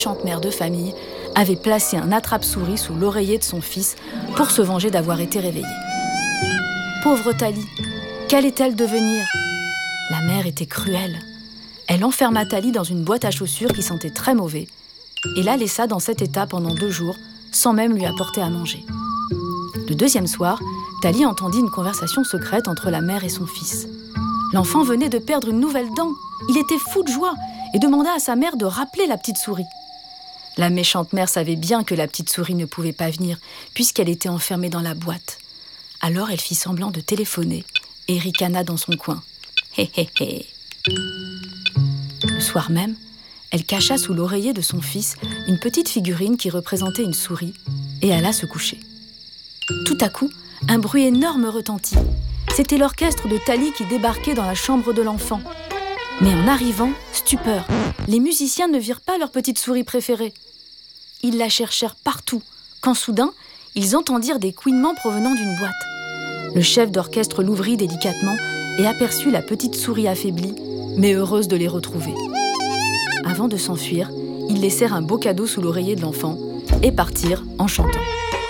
méchante mère de famille avait placé un attrape-souris sous l'oreiller de son fils pour se venger d'avoir été réveillé. Pauvre Thalie, qu'allait-elle devenir ? La mère était cruelle. Elle enferma Thalie dans une boîte à chaussures qui sentait très mauvais et la laissa dans cet état pendant 2 jours sans même lui apporter à manger. Le 2e soir, Thalie entendit une conversation secrète entre la mère et son fils. L'enfant venait de perdre une nouvelle dent. Il était fou de joie et demanda à sa mère de rappeler la petite souris. La méchante mère savait bien que la petite souris ne pouvait pas venir puisqu'elle était enfermée dans la boîte. Alors elle fit semblant de téléphoner et ricana dans son coin. Hé hé hé. Le soir même, elle cacha sous l'oreiller de son fils une petite figurine qui représentait une souris et alla se coucher. Tout à coup, un bruit énorme retentit. C'était l'orchestre de Thalie qui débarquait dans la chambre de l'enfant. Mais en arrivant, stupeur, les musiciens ne virent pas leur petite souris préférée. Ils la cherchèrent partout, quand soudain, ils entendirent des couinements provenant d'une boîte. Le chef d'orchestre l'ouvrit délicatement et aperçut la petite souris affaiblie, mais heureuse de les retrouver. Avant de s'enfuir, ils laissèrent un beau cadeau sous l'oreiller de l'enfant et partirent en chantant.